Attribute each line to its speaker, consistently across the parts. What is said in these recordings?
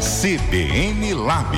Speaker 1: CBN Lab.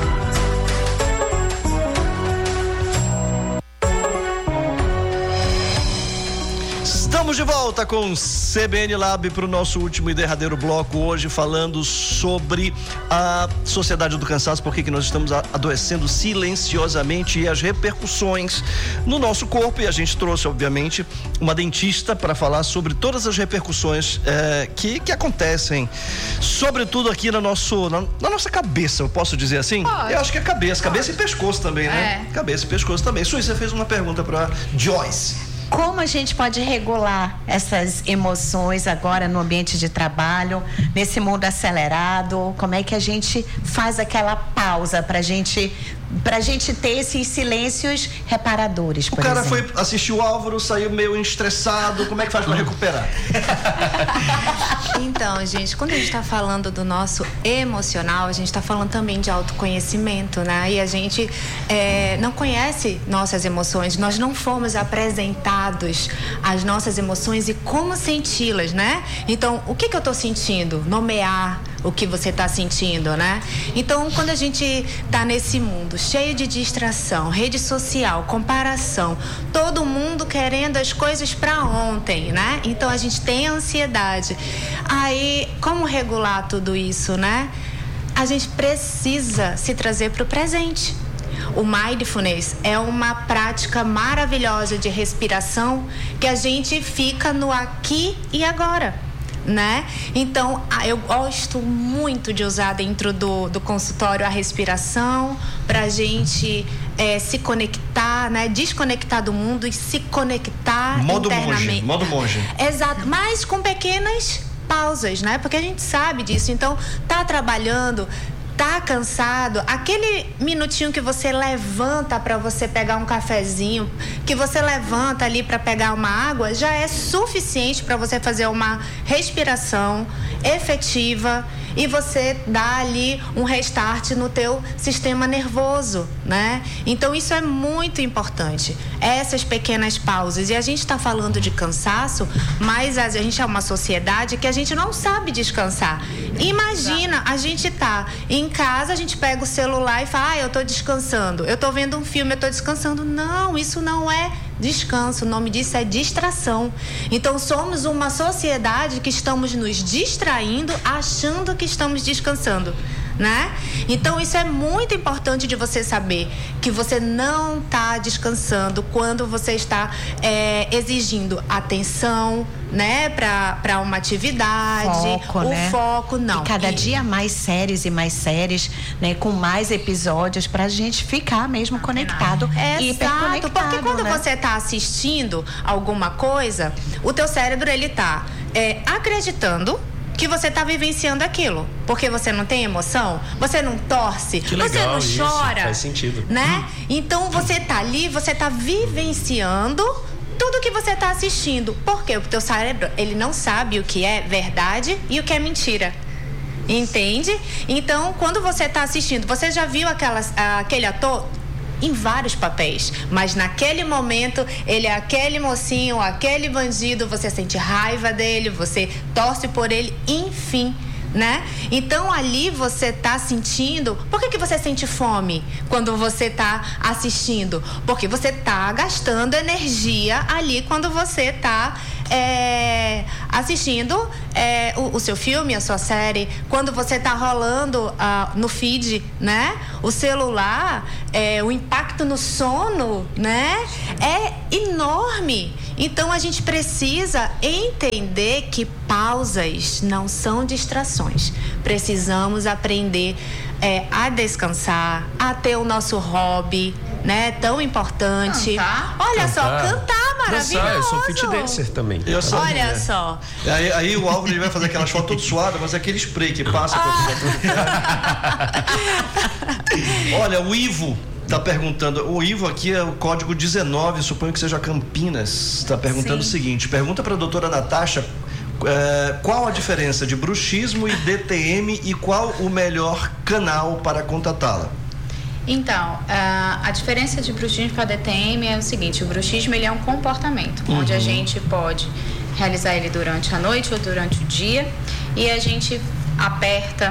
Speaker 2: Estamos de volta com CBN Lab para o nosso último e derradeiro bloco hoje, falando sobre a sociedade do cansaço, por que nós estamos adoecendo silenciosamente e as repercussões no nosso corpo. E a gente trouxe, obviamente, uma dentista para falar sobre todas as repercussões que acontecem, sobretudo aqui na nossa cabeça, eu posso dizer assim?
Speaker 3: Pode.
Speaker 2: Eu acho que é cabeça e pescoço também, né? Cabeça e pescoço também. Suíça, você fez uma pergunta para Joyce.
Speaker 3: Como a gente pode regular essas emoções agora no ambiente de trabalho, nesse mundo acelerado? Como é que a gente faz aquela pausa para a gente ter esses silêncios reparadores, por exemplo?
Speaker 2: Foi assistir o Álvaro, saiu meio estressado, como é que faz para recuperar?
Speaker 4: Então, gente, quando a gente está falando do nosso emocional, a gente está falando também de autoconhecimento, né? E a gente não conhece nossas emoções, nós não fomos apresentados às nossas emoções e como senti-las, né? Então, o que eu estou sentindo? Nomear o que você está sentindo, né? Então, quando a gente está nesse mundo cheio de distração, rede social, comparação, todo mundo querendo as coisas para ontem, né? Então, a gente tem ansiedade. Aí, como regular tudo isso, né? A gente precisa se trazer para o presente. O Mindfulness é uma prática maravilhosa de respiração que a gente fica no aqui e agora, né? Então, eu gosto muito de usar dentro do consultório a respiração para a gente se conectar, né? Desconectar do mundo e se conectar internamente.
Speaker 2: Modo monge.
Speaker 4: Exato, mas com pequenas pausas, né? Porque a gente sabe disso. Então, tá trabalhando, tá cansado, aquele minutinho que você levanta para você pegar um cafezinho, que você levanta ali para pegar uma água, já é suficiente para você fazer uma respiração efetiva e você dá ali um restart no teu sistema nervoso, né? Então isso é muito importante, essas pequenas pausas. E a gente está falando de cansaço, mas a gente é uma sociedade que a gente não sabe descansar. Imagina, a gente tá em casa, a gente pega o celular e fala, eu tô descansando, eu tô vendo um filme, eu tô descansando. Não, isso não é descanso, o nome disso é distração. Então somos uma sociedade que estamos nos distraindo, achando que estamos descansando, né? Então isso é muito importante de você saber que você não está descansando quando você está exigindo atenção, né, para uma atividade, foco, não.
Speaker 3: E cada dia mais séries e mais séries, né, com mais episódios pra gente ficar mesmo conectado, hiperconectado,
Speaker 4: porque quando
Speaker 3: né?
Speaker 4: você tá assistindo alguma coisa, o teu cérebro ele tá acreditando que você está vivenciando aquilo, porque você não tem emoção, você não torce,
Speaker 5: que legal,
Speaker 4: você não
Speaker 5: isso
Speaker 4: chora,
Speaker 5: faz sentido,
Speaker 4: né? Então você tá ali, você tá vivenciando tudo que você tá assistindo. Por quê? Porque o teu cérebro, ele não sabe o que é verdade e o que é mentira. Entende? Então, quando você tá assistindo, você já viu aquele ator em vários papéis, mas naquele momento ele é aquele mocinho, aquele bandido, você sente raiva dele, você torce por ele, enfim, né? Então ali você tá sentindo. Por que você sente fome quando você tá assistindo? Porque você tá gastando energia ali quando você tá assistindo o seu filme, a sua série, quando você tá rolando no feed, né? O celular, o impacto no sono, né? É enorme. Então a gente precisa entender que pausas não são distrações. Precisamos aprender a descansar, a ter o nosso hobby, né? Tão importante. Olha só, cantar maravilhoso.
Speaker 5: Eu sou fit dancer também.
Speaker 4: Olha só.
Speaker 2: Aí o Álvaro ele vai fazer aquela foto todo suada, mas é aquele spray que passa pra Olha, o Ivo tá perguntando, o Ivo aqui é o código 19, suponho que seja Campinas, está perguntando o seguinte, pergunta para a doutora Natasha qual a diferença de bruxismo e DTM e qual o melhor canal para contatá-la?
Speaker 6: Então, a diferença de bruxismo para DTM é o seguinte, o bruxismo ele é um comportamento, onde a gente pode realizar ele durante a noite ou durante o dia, e a gente aperta,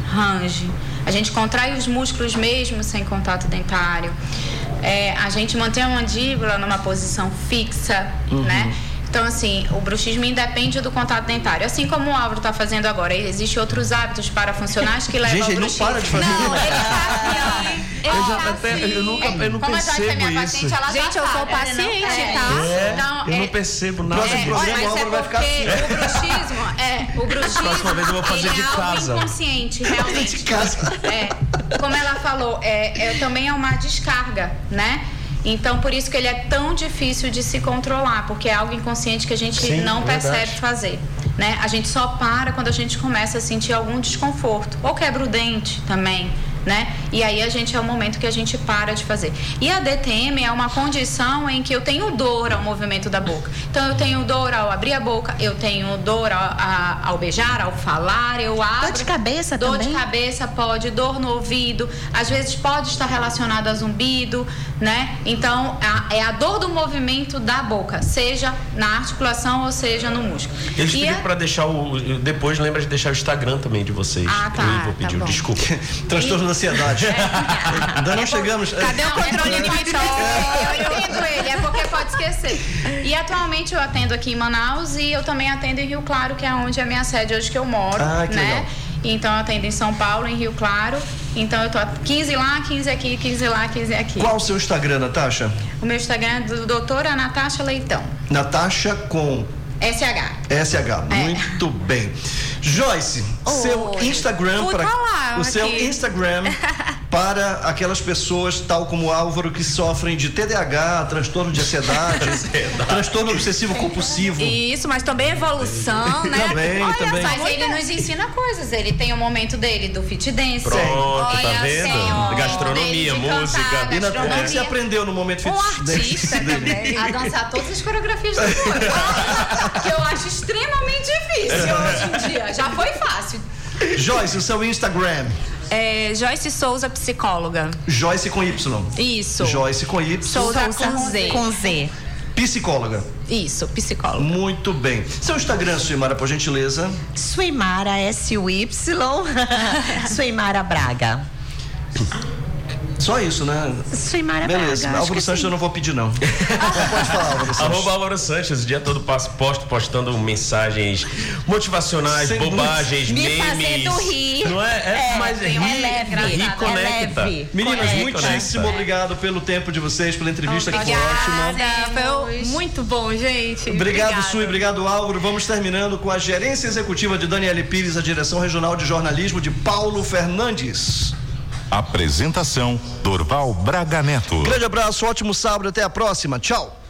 Speaker 6: range. A gente contrai os músculos mesmo sem contato dentário. A gente mantém a mandíbula numa posição fixa, né? Então, assim, o bruxismo independe do contato dentário. Assim como o Álvaro está fazendo agora, existem outros hábitos parafuncionais que levam ao bruxismo.
Speaker 2: Não para de fazer.
Speaker 6: Não, ele tá assim,
Speaker 5: Eu não percebo isso.
Speaker 4: Gente, eu sou paciente, tá?
Speaker 6: Então,
Speaker 5: eu não percebo nada.
Speaker 2: Próximo programa, o Álvaro vai ficar assim.
Speaker 6: O bruxismo,
Speaker 5: Próxima vez eu vou fazer de casa.
Speaker 6: Algo inconsciente, realmente.
Speaker 2: De casa.
Speaker 6: Como ela falou, também é uma descarga, né? Então, por isso que ele é tão difícil de se controlar, porque é algo inconsciente que a gente não percebe fazer, né? A gente só para quando a gente começa a sentir algum desconforto, ou quebra o dente também, né? E aí é o momento que a gente para de fazer. E a DTM é uma condição em que eu tenho dor ao movimento da boca. Então, eu tenho dor ao abrir a boca, eu tenho dor ao beijar, ao falar, eu abro.
Speaker 3: Dor de cabeça
Speaker 6: também?
Speaker 3: Dor
Speaker 6: de cabeça pode, dor no ouvido, às vezes pode estar relacionado a zumbido, né? Então, é a dor do movimento da boca, seja na articulação ou seja no músculo.
Speaker 5: Eles pediram para deixar depois lembra de deixar o Instagram também de vocês.
Speaker 6: Ah, tá.
Speaker 5: Eu vou pedir, desculpa.
Speaker 2: Transtorno da ansiedade. Ainda não chegamos.
Speaker 4: Cadê o controle limítrofe?
Speaker 6: Eu entendo ele, é porque pode esquecer. E atualmente eu atendo aqui em Manaus e eu também atendo em Rio Claro, que é onde é a minha sede hoje que eu moro,
Speaker 2: que
Speaker 6: né?
Speaker 2: legal.
Speaker 6: Então eu atendo em São Paulo, em Rio Claro. Então eu tô 15 lá, 15 aqui, 15 lá, 15 aqui.
Speaker 2: Qual o seu Instagram, Natasha?
Speaker 6: O meu Instagram é do doutora Natasha Leitão.
Speaker 2: Natasha com SH. Muito bem. Joyce, seu Instagram para aquelas pessoas, tal como o Álvaro, que sofrem de TDAH, transtorno de ansiedade, transtorno obsessivo compulsivo.
Speaker 4: Isso, mas também evolução, né?
Speaker 2: Também.
Speaker 6: Mas ele nos ensina coisas. Ele tem o momento dele do fit dance.
Speaker 5: Pronto, tá vendo? Gastronomia, música.
Speaker 2: E o que você aprendeu no momento fit dance dele?
Speaker 6: A dançar todas as coreografias do mundo. Que eu acho extremamente difícil hoje em dia. Já foi fácil.
Speaker 2: Joyce, o seu Instagram?
Speaker 4: Joyce Souza, psicóloga.
Speaker 2: Joyce com Y.
Speaker 4: Isso.
Speaker 2: Joyce com Y.
Speaker 4: Souza com Z.
Speaker 2: Psicóloga.
Speaker 4: Isso, psicóloga.
Speaker 2: Muito bem. Seu Instagram, Suimara, por gentileza?
Speaker 3: Suimara, SUY. Suimara Braga.
Speaker 2: Só isso, né?
Speaker 3: Suimara
Speaker 2: Beleza.
Speaker 3: Braga.
Speaker 2: Álvaro Sanches eu não vou pedir, não. Pode falar, Álvaro Sanches.
Speaker 5: @Álvaro Sanches, o dia todo postando mensagens motivacionais, bobagens, memes.
Speaker 3: Fazendo rir.
Speaker 5: Não é? Mas rir conecta.
Speaker 2: Meninas, muitíssimo obrigado pelo tempo de vocês, pela entrevista que foi ótima.
Speaker 4: Foi muito bom, gente.
Speaker 2: Obrigado, Sui, obrigado, Álvaro. Vamos terminando com a gerência executiva de Daniele Pires, a direção regional de jornalismo de Paulo Fernandes.
Speaker 1: Apresentação: Dorval Braga Neto.
Speaker 2: Grande abraço, ótimo sábado, até a próxima. Tchau.